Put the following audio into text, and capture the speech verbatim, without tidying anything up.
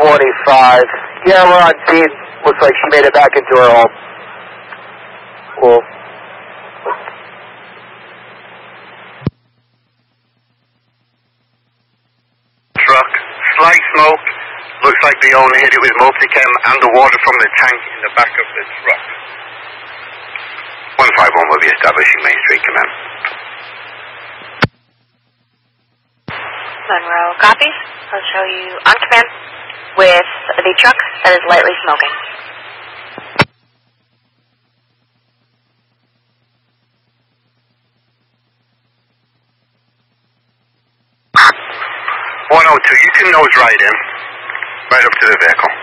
twenty-five. Yeah, we're on scene. Looks like she made it back into her home. Cool. Truck, slight smoke. Looks like the owner hit it with multicam and the water from the tank in the back of the truck. one five one will be establishing Main Street, command. Monroe, copy. I'll show you on command with the truck that is lightly smoking. one oh two, you can nose right in, right up to the vehicle.